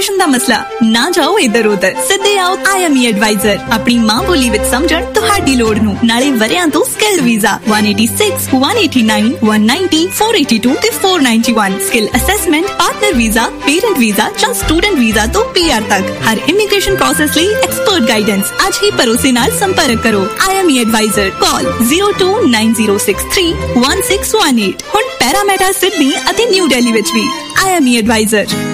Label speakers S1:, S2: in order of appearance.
S1: Immigration ਦਾ ਮਸਲਾ? ਨਾ ਜਾਓ ਇੱਧਰ ਉੱਧਰ, ਸਿੱਧੇ ਆਓ IME ਐਡਵਾਈਜ਼ਰ। ਆਪਣੀ ਮਾਂ ਬੋਲੀ ਵਿੱਚ ਸਮਝਣ ਤੁਹਾਡੀ ਲੋੜ ਨੂੰ, ਨਾਲੇ ਵਰਿਆਂ ਤੋਂ ਸਕਿੱਲਡ ਵੀਜ਼ਾ 186, 189, 190, 482 ਤੇ 491। Skill assessment, partner visa, parent visa ਜਾਂ ਸਟੂਡੈਂਟ ਵੀਜ਼ਾ ਤੋਂ PR ਤੱਕ ਹਰ ਇਮੀਗ੍ਰੇਸ਼ਨ ਪ੍ਰੋਸੈਸ ਲਈ ਐਕਸਪਰਟ ਗਾਈਡੈਂਸ। ਅੱਜ ਹੀ ਭਰੋਸੇ ਨਾਲ ਸੰਪਰਕ ਕਰੋ। IME ਐਡਵਾਈਜ਼ਰ, ਕਾਲ 0290631618। ਹੁਣ ਪੈਰਾਮੀਟਾ, ਸਿਡਨੀ ਅਤੇ ਨਿਊ ਦਿੱਲੀ ਵਿੱਚ ਵੀ IME ਐਡਵਾਈਜ਼ਰ।